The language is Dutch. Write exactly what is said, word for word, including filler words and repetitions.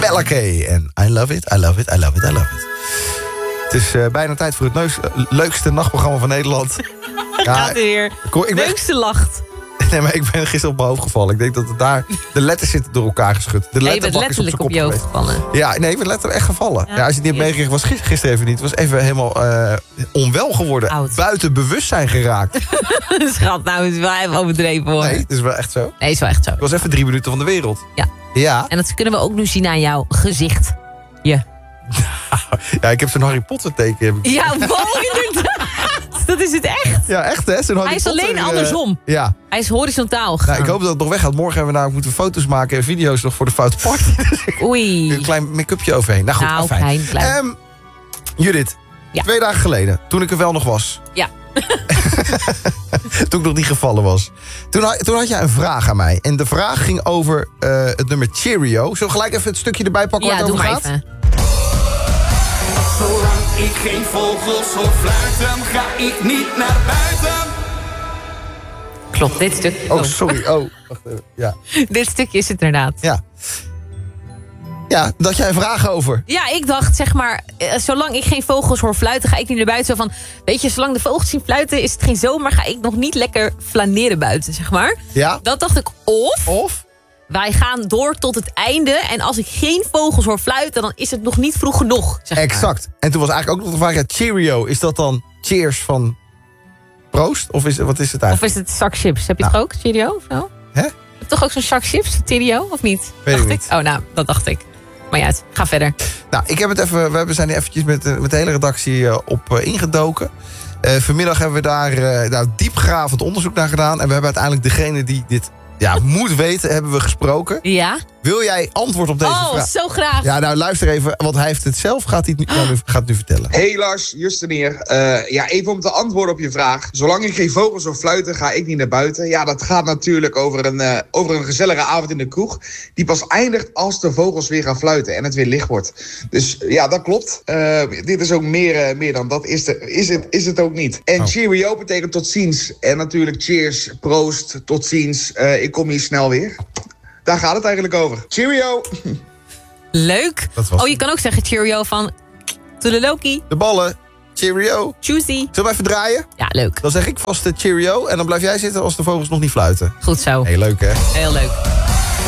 Bella K. En I love it, I love it, I love it, I love it. Het is uh, bijna tijd voor het neus, uh, leukste nachtprogramma van Nederland. Ja, gaat weer. Ik, ik ben, leukste lacht. Nee, maar ik ben gisteren op mijn hoofd gevallen. Ik denk dat het daar de letters zitten door elkaar geschud. De nee, je bent letterlijk op, op je hoofd gevallen. Ja, nee, ik ben letterlijk echt gevallen. Ja, ja, als je het niet hebt meegekregen, was gisteren, gisteren even niet. Was even helemaal uh, onwel geworden. Oud. Buiten bewustzijn geraakt. Schat, nou is wel even overdreven hoor. Nee, het is wel echt zo. Nee, is wel echt zo. Ik was even drie minuten van de wereld. Ja. Ja. En dat kunnen we ook nu zien aan jouw gezicht. Ja. Ja, ik heb zo'n Harry Potter teken. Ja, wow, inderdaad. Dat is het echt. Ja, echt hè? Zo'n Harry Hij is Potter, alleen uh, andersom. Ja. Hij is horizontaal gegaan. Nou, ik hoop dat het nog weggaat. Morgen hebben we nou, moeten we foto's maken en video's nog voor de foute party. Oei. Een klein make-upje overheen. Nou goed, nou, afijn. klein, klein. Um, Judith, ja. twee dagen geleden, toen ik er wel nog was. Ja. Toen ik nog niet gevallen was. Toen had, toen had jij een vraag aan mij. En de vraag ging over uh, het nummer Cheerio. Zullen we gelijk even het stukje erbij pakken ja, waar het over gaat? Even. Zolang ik geen vogels hoor fluiten, ga ik niet naar buiten. Klopt, dit stuk. Oh, sorry. Oh, wacht even. Ja. Dit stukje is het inderdaad. Ja. Ja, dat jij een vraag over. Ja, ik dacht, zeg maar, uh, zolang ik geen vogels hoor fluiten, ga ik niet naar buiten. Zo van, weet je, zolang de vogels zien fluiten, is het geen zomer, ga ik nog niet lekker flaneren buiten, zeg maar. Ja. Dat dacht ik, of... Of? Wij gaan door tot het einde. En als ik geen vogels hoor fluiten, dan is het nog niet vroeg genoeg. Zeg maar. Exact. En toen was eigenlijk ook nog de vraag, ja, Cheerio, is dat dan cheers van proost? Of is, wat is het eigenlijk? Of is het zak chips? Heb je het nou. ook, Cheerio? Of zo? Hè? Heb je toch ook zo'n zak chips, Cheerio, of niet? Weet dacht ik niet. Oh, nou, dat dacht ik. Maar ja, ga verder. Nou, ik heb het even, we zijn er eventjes met, met de hele redactie uh, op uh, ingedoken. Uh, vanmiddag hebben we daar uh, nou, diepgravend onderzoek naar gedaan. En we hebben uiteindelijk degene die dit ja, moet weten, hebben we gesproken. Ja? Wil jij antwoord op deze oh, vraag? Oh, zo graag. Ja, nou luister even, want hij heeft het zelf, gaat hij het nu, nou, gaat het nu vertellen. Hey Lars, Justin hier. Uh, ja, even om te antwoorden op je vraag. Zolang ik geen vogels hoor fluiten, ga ik niet naar buiten. Ja, dat gaat natuurlijk over een, uh, over een gezellige avond in de kroeg. Die pas eindigt als de vogels weer gaan fluiten en het weer licht wordt. Dus ja, dat klopt. Uh, dit is ook meer, uh, meer dan dat. Is, de, is, het, is het ook niet. En oh. Cheerio betekent tot ziens. En natuurlijk cheers, proost, tot ziens. Uh, ik kom hier snel weer. Daar gaat het eigenlijk over. Cheerio! Leuk. Oh, je kan ook zeggen Cheerio van Toedeledokie. De ballen. Cheerio. Choosy. Zullen we even draaien? Ja, leuk. Dan zeg ik vast de Cheerio en dan blijf jij zitten als de vogels nog niet fluiten. Goed zo. Heel leuk, hè? Heel leuk.